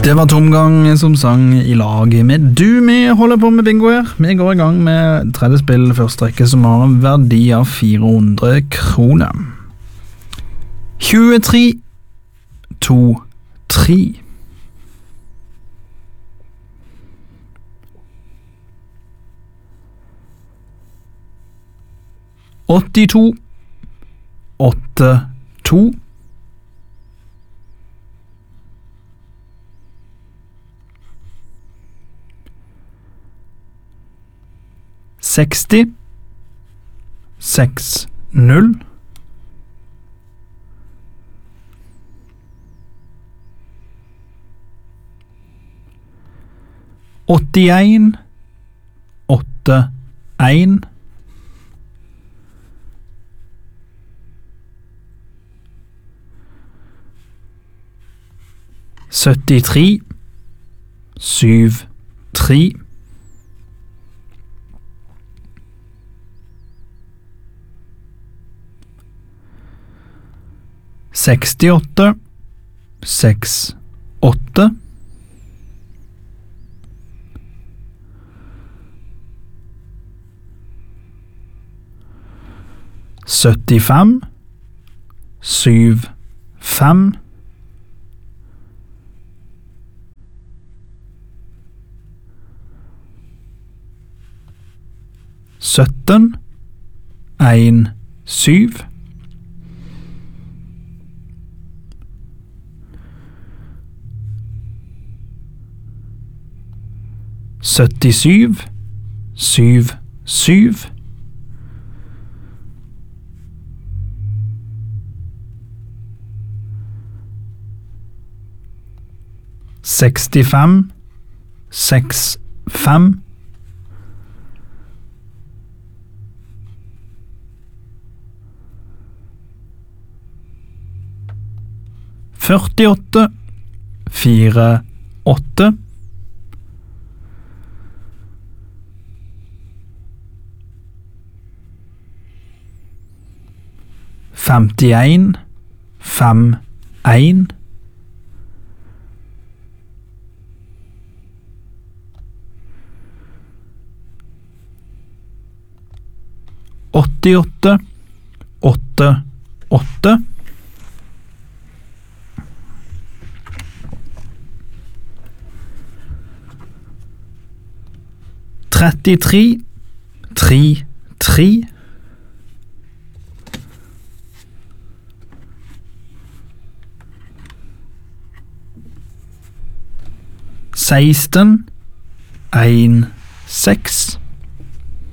Det var Tomgang som sang i lag med du. Vi holder på med bingo her. Vi går i gang med tredje spill, første rekke, som har en verdi av 400 kroner. 23, 2, 3. Åttito, 8, 2. 60, 6, 0. 81, 8, 1. 73, 7, 3. 68, 6, 8. 75, 7, 5. 17, 1, 7. 77, 7, 7. 65, 6, 5. 48, 4, 8. 51, 5, 1. 88, 8, 8. 33, 3, 3. 16, 1, 6.